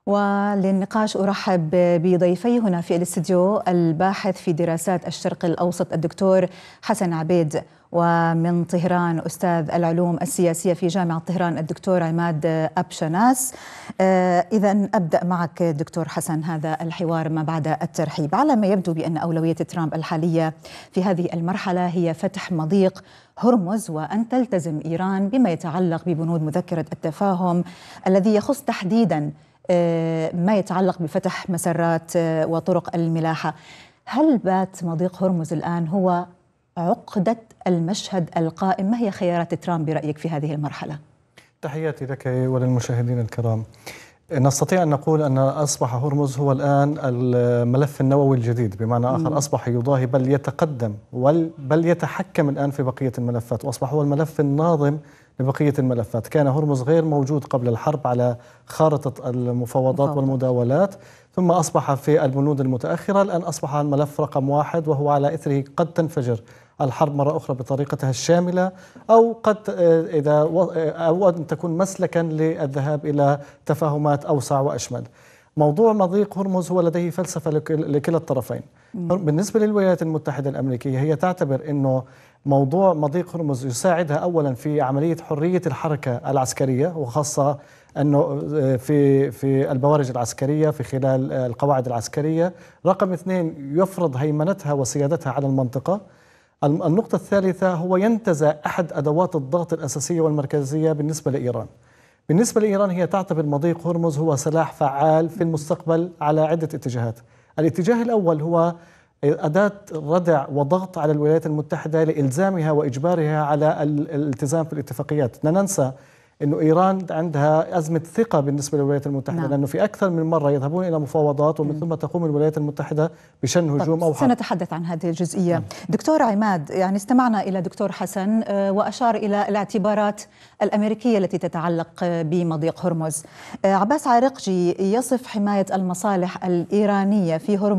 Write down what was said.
وللنقاش أرحب بضيفي هنا في الاستديو الباحث في دراسات الشرق الأوسط الدكتور حسن عبيد، ومن طهران أستاذ العلوم السياسية في جامعة طهران الدكتور عماد أبشناس. إذن أبدأ معك دكتور حسن هذا الحوار ما بعد الترحيب. على ما يبدو بأن أولوية ترامب الحالية في هذه المرحلة هي فتح مضيق هرمز، وأن تلتزم إيران بما يتعلق ببنود مذكرة التفاهم الذي يخص تحديداً ما يتعلق بفتح مسارات وطرق الملاحة. هل بات مضيق هرمز الآن هو عقدة المشهد القائم؟ ما هي خيارات ترامب برأيك في هذه المرحلة؟ تحياتي لك وللمشاهدين الكرام. نستطيع أن نقول أن أصبح هرمز هو الآن الملف النووي الجديد، بمعنى آخر أصبح يضاهي بل يتقدم بل يتحكم الآن في بقية الملفات، وأصبح هو الملف الناظم لبقية الملفات. كان هرمز غير موجود قبل الحرب على خارطة المفاوضات والمداولات، ثم أصبح في البنود المتأخرة. الآن أصبح الملف رقم 1، وهو على إثره قد تنفجر الحرب مرة أخرى بطريقتها الشاملة، أو قد أو أن تكون مسلكا للذهاب إلى تفاهمات أوسع وأشمل. موضوع مضيق هرمز هو لديه فلسفة لكلا الطرفين. بالنسبة للولايات المتحدة الأمريكية، هي تعتبر أنه موضوع مضيق هرمز يساعدها أولا في عملية حرية الحركة العسكرية، وخاصة أنه في البوارج العسكرية في خلال القواعد العسكرية. رقم 2، يفرض هيمنتها وسيادتها على المنطقة. النقطة الثالثة، هو ينتزع أحد أدوات الضغط الأساسية والمركزية بالنسبة لإيران. بالنسبة لإيران، هي تعتبر مضيق هرمز هو سلاح فعال في المستقبل على عدة اتجاهات. الاتجاه الأول هو أداة ردع وضغط على الولايات المتحدة لإلزامها وإجبارها على الالتزام في الاتفاقيات. لا ننسى أنه إيران عندها أزمة ثقة بالنسبة للولايات المتحدة، لأنه في أكثر من مرة يذهبون إلى مفاوضات ومن ثم تقوم الولايات المتحدة بشن هجوم أو حرب. سنتحدث عن هذه الجزئية. دكتور عماد، يعني استمعنا إلى دكتور حسن وأشار إلى الاعتبارات الأمريكية التي تتعلق بمضيق هرمز. عباس عارقجي يصف حماية المصالح الإيرانية في هرمز